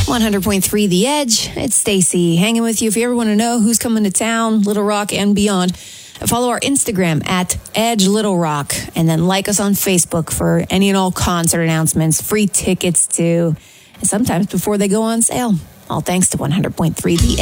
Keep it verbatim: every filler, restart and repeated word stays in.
one hundred point three The Edge. It's Stacy hanging with you. If you ever want to know who's coming to town, Little Rock and beyond, follow our Instagram at Edge Little Rock, and then like us on Facebook for any and all concert announcements, free tickets too, and sometimes before they go on sale. All thanks to one hundred point three The Edge.